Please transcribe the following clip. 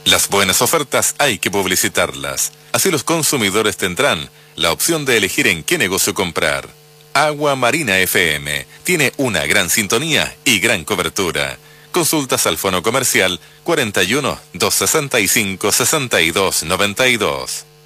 Las buenas ofertas hay que publicitarlas. Así los consumidores tendrán la opción de elegir en qué negocio comprar. Agua Marina FM tiene una gran sintonía y gran cobertura. Consultas al fono comercial 41 265 62 92.